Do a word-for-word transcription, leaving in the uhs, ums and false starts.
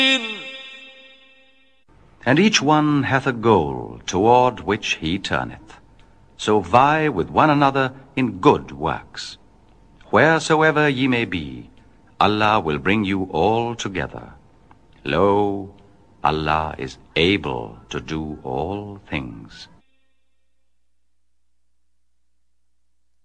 And each one hath a goal toward which he turneth. So vie with one another in good works. Wheresoever ye may be, Allah will bring you all together. Lo, Allah is able to do all things.